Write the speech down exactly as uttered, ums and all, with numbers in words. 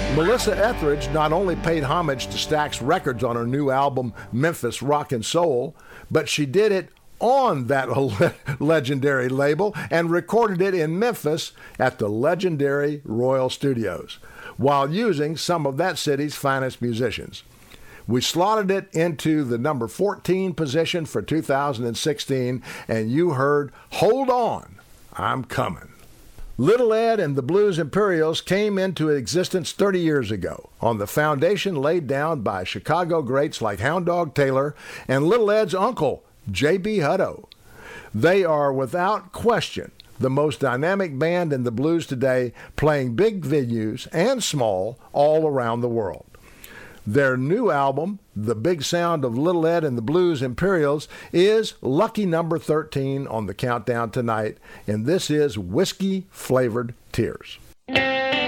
Melissa Etheridge not only paid homage to Stax Records on her new album, Memphis Rock and Soul, but she did it on that legendary label and recorded it in Memphis at the legendary Royal Studios, while using some of that city's finest musicians. We slotted it into the number fourteen position for two thousand sixteen, and you heard Hold On, I'm Coming. Little Ed and the Blues Imperials came into existence thirty years ago on the foundation laid down by Chicago greats like Hound Dog Taylor and Little Ed's uncle, J B. Hutto. They are without question the most dynamic band in the blues today, playing big venues and small all around the world. Their new album, The Big Sound of Little Ed and the Blues Imperials, is lucky number thirteen on the countdown tonight, and this is Whiskey Flavored Tears.